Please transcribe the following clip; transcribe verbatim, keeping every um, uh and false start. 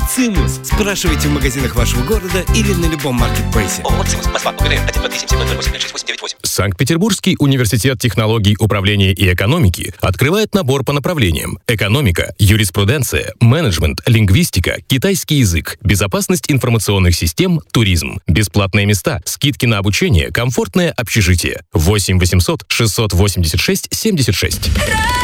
ЦИМУС. Спрашивайте в магазинах вашего города или на любом маркетплейсе. ООО «ЦИМУС», Москва, УГРН, один два три семь семь ноль ноль восемь пять шесть восемь девять восемь. Санкт-Петербургский университет технологий управления и экономики открывает набор по направлениям: экономика, юриспруденция, менеджмент, лингвистика, китайский язык, безопасность информационных систем, туризм. Бесплатные места, скидки на обучение, комфортное общежитие. восемь восемьсот шестьсот восемьдесят шесть семьдесят шесть.